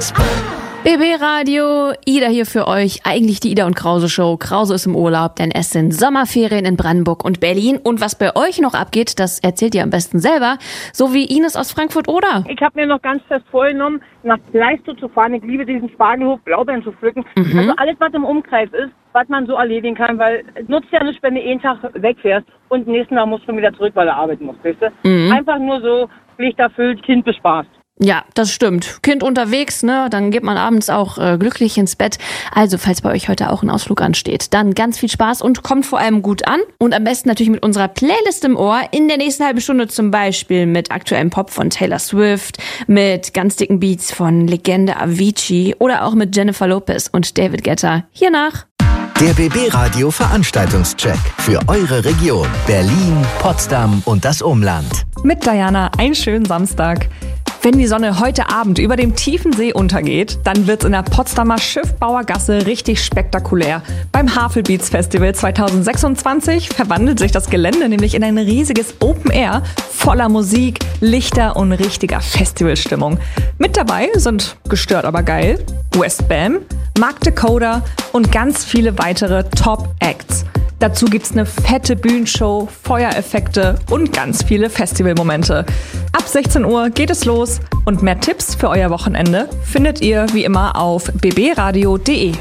BB Radio, Ida hier für euch. Eigentlich die Ida und Krause Show. Krause ist im Urlaub, denn es sind Sommerferien in Brandenburg und Berlin. Und was bei euch noch abgeht, das erzählt ihr am besten selber. So wie Ines aus Frankfurt, oder? Ich habe mir noch ganz fest vorgenommen, nach Pleistow zu fahren. Ich liebe diesen Spargelhof, Blaubeeren zu pflücken. Also alles, was im Umkreis ist, was man so erledigen kann, weil es nutzt ja nicht, wenn du einen Tag wegfährst und den nächsten Tag musst du wieder zurück, weil du arbeiten musst, weißt du? Einfach nur so, Pflicht erfüllt, Kind bespaßt. Ja, das stimmt. Kind unterwegs, ne? Dann geht man abends auch glücklich ins Bett. Also, falls bei euch heute auch ein Ausflug ansteht, dann ganz viel Spaß und kommt vor allem gut an. Und am besten natürlich mit unserer Playlist im Ohr. In der nächsten halben Stunde zum Beispiel mit aktuellem Pop von Taylor Swift, mit ganz dicken Beats von Legende Avicii oder auch mit Jennifer Lopez und David Guetta. Hiernach. Der BB Radio Veranstaltungscheck für eure Region Berlin, Potsdam und das Umland. Mit Diana, einen schönen Samstag. Wenn die Sonne heute Abend über dem tiefen See untergeht, dann wird's in der Potsdamer Schiffbauergasse richtig spektakulär. Beim Havelbeats Festival 2026 verwandelt sich das Gelände nämlich in ein riesiges Open Air voller Musik, Lichter und richtiger Festivalstimmung. Mit dabei sind Gestört aber geil, Westbam, Mark Dakota und ganz viele weitere Top-Acts. Dazu gibt's eine fette Bühnenshow, Feuereffekte und ganz viele Festivalmomente. Ab 16 Uhr geht es los und mehr Tipps für euer Wochenende findet ihr wie immer auf bbradio.de.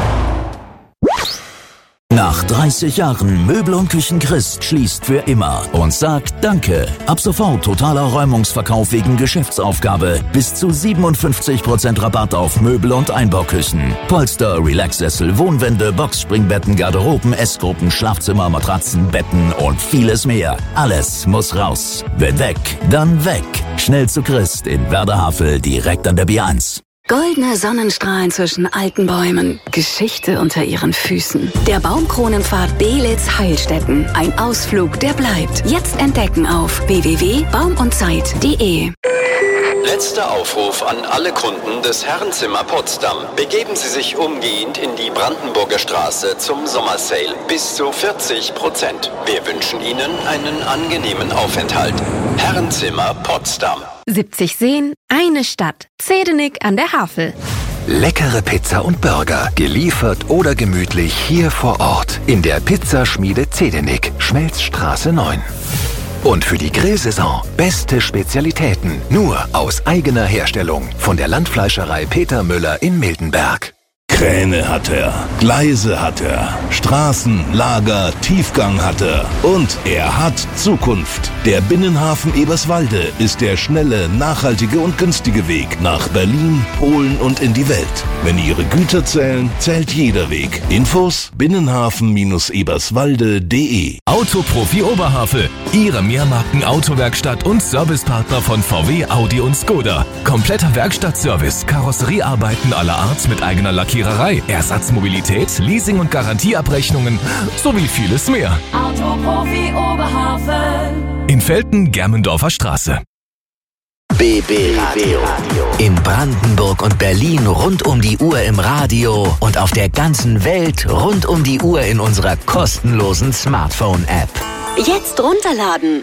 Nach 30 Jahren Möbel und Küchen Christ schließt für immer und sagt Danke. Ab sofort totaler Räumungsverkauf wegen Geschäftsaufgabe. Bis zu 57% Rabatt auf Möbel und Einbauküchen. Polster, Relaxsessel, Wohnwände, Boxspringbetten, Garderoben, Essgruppen, Schlafzimmer, Matratzen, Betten und vieles mehr. Alles muss raus. Wenn weg, dann weg. Schnell zu Christ in Werder-Havel, direkt an der B1. Goldene Sonnenstrahlen zwischen alten Bäumen, Geschichte unter ihren Füßen. Der Baumkronenpfad Belitz-Heilstätten. Ein Ausflug, der bleibt. Jetzt entdecken auf www.baumundzeit.de. Letzter Aufruf an alle Kunden des Herrenzimmer Potsdam. Begeben Sie sich umgehend in die Brandenburger Straße zum Sommersale. Bis zu 40%. Wir wünschen Ihnen einen angenehmen Aufenthalt. Herrenzimmer Potsdam. 70 Seen, eine Stadt. Zedenik an der Havel. Leckere Pizza und Burger, geliefert oder gemütlich hier vor Ort in der Pizzaschmiede Zedenik, Schmelzstraße 9. Und für die Grillsaison beste Spezialitäten, nur aus eigener Herstellung von der Landfleischerei Peter Müller in Mildenberg. Kräne hat er, Gleise hat er, Straßen, Lager, Tiefgang hat er und er hat Zukunft. Der Binnenhafen Eberswalde ist der schnelle, nachhaltige und günstige Weg nach Berlin, Polen und in die Welt. Wenn Ihre Güter zählen, zählt jeder Weg. Infos binnenhafen-eberswalde.de. Autoprofi Oberhavel, Ihre Mehrmarken-Autowerkstatt und Servicepartner von VW, Audi und Skoda. Kompletter Werkstattservice, Karosseriearbeiten aller Art mit eigener Lackiererei, Ersatzmobilität, Leasing- und Garantieabrechnungen sowie vieles mehr. Autoprofi Oberhavel. In Velten-Germendorfer Straße. BB Radio. In Brandenburg und Berlin rund um die Uhr im Radio und auf der ganzen Welt rund um die Uhr in unserer kostenlosen Smartphone-App. Jetzt runterladen.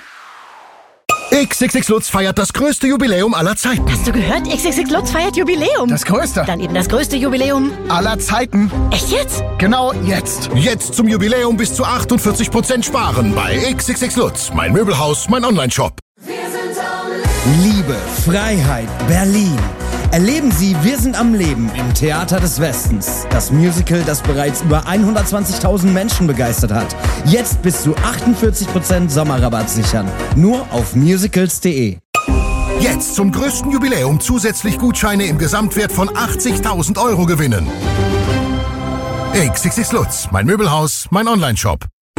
XXX Lutz feiert das größte Jubiläum aller Zeiten. Hast du gehört? XXX Lutz feiert Jubiläum. Das größte. Dann eben das größte Jubiläum aller Zeiten. Echt jetzt? Genau jetzt. Jetzt zum Jubiläum bis zu 48% sparen bei XXX Lutz. Mein Möbelhaus, mein Onlineshop. Liebe, Freiheit, Berlin. Erleben Sie Wir sind am Leben im Theater des Westens. Das Musical, das bereits über 120.000 Menschen begeistert hat. Jetzt bis zu 48% Sommerrabatt sichern. Nur auf musicals.de. Jetzt zum größten Jubiläum zusätzlich Gutscheine im Gesamtwert von 80.000 Euro gewinnen. XXX Lutz, mein Möbelhaus, mein Onlineshop.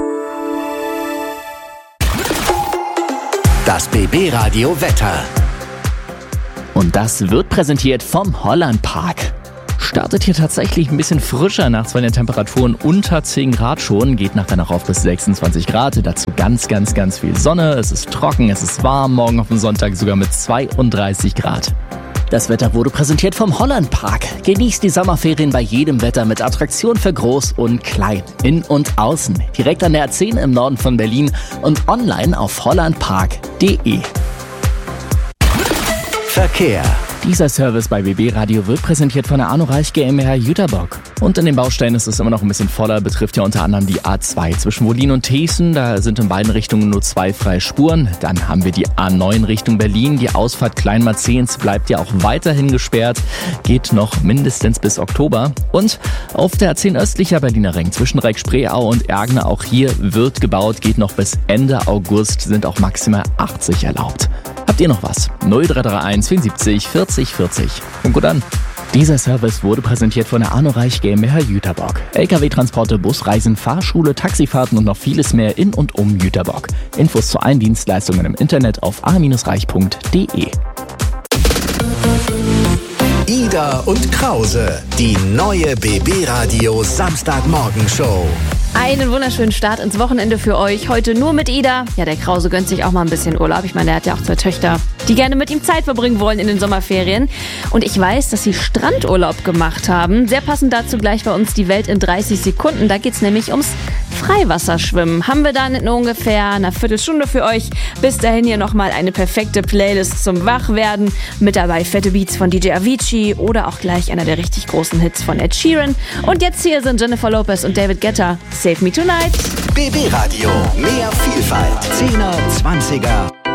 Das BB Radio Wetter. Und das wird präsentiert vom Hollandpark. Startet hier tatsächlich ein bisschen frischer nachts bei den Temperaturen unter 10 Grad schon. Geht nachher noch auf bis 26 Grad. Dazu ganz viel Sonne. Es ist trocken, es ist warm. Morgen auf dem Sonntag sogar mit 32 Grad. Das Wetter wurde präsentiert vom Hollandpark. Genießt die Sommerferien bei jedem Wetter mit Attraktionen für Groß und Klein. In und außen. Direkt an der A10 im Norden von Berlin und online auf hollandpark.de. Verkehr. Dieser Service bei BB Radio wird präsentiert von der Arno Reich GmbH Jüterbock. Und in den Baustellen ist es immer noch ein bisschen voller, betrifft ja unter anderem die A2 zwischen Wollin und Thiessen. Da sind in beiden Richtungen nur 2 freie Spuren. Dann haben wir die A9 Richtung Berlin. Die Ausfahrt Kleinmarzehns bleibt ja auch weiterhin gesperrt. Geht noch mindestens bis Oktober. Und auf der A10 östlicher Berliner Ring zwischen Reck-Spreeau und Ergner, auch hier wird gebaut, geht noch bis Ende August, sind auch maximal 80 erlaubt. Habt ihr noch was? 0331 74 40 40. Und gut an. Dieser Service wurde präsentiert von der Arno Reich GmbH Jüterbock. LKW-Transporte, Busreisen, Fahrschule, Taxifahrten und noch vieles mehr in und um Jüterbock. Infos zu allen Dienstleistungen im Internet auf a-reich.de. Ida und Krause, die neue BB Radio Samstagmorgenshow. Einen wunderschönen Start ins Wochenende für euch. Heute nur mit Ida. Ja, der Krause gönnt sich auch mal ein bisschen Urlaub. Ich meine, er hat ja auch 2 Töchter, die gerne mit ihm Zeit verbringen wollen in den Sommerferien. Und ich weiß, dass sie Strandurlaub gemacht haben. Sehr passend dazu gleich bei uns die Welt in 30 Sekunden. Da geht's nämlich ums Freiwasserschwimmen. Haben wir dann in ungefähr einer Viertelstunde für euch. Bis dahin hier nochmal eine perfekte Playlist zum Wachwerden. Mit dabei fette Beats von DJ Avicii oder auch gleich einer der richtig großen Hits von Ed Sheeran. Und jetzt hier sind Jennifer Lopez und David Guetta. Save Me Tonight. BB Radio, mehr Vielfalt. 10er, 20er